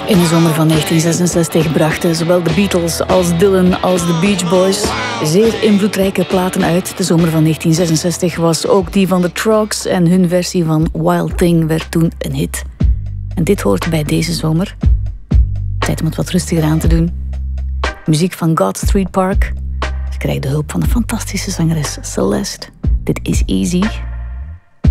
In de zomer van 1966 brachten zowel de Beatles als Dylan als de Beach Boys zeer invloedrijke platen uit. De zomer van 1966 was ook die van de Troggs en hun versie van Wild Thing werd toen een hit. En dit hoort bij deze zomer. Tijd om het wat rustiger aan te doen. Muziek van God Street Park. Ze krijgen de hulp van de fantastische zangeres Celeste. Dit is Easy.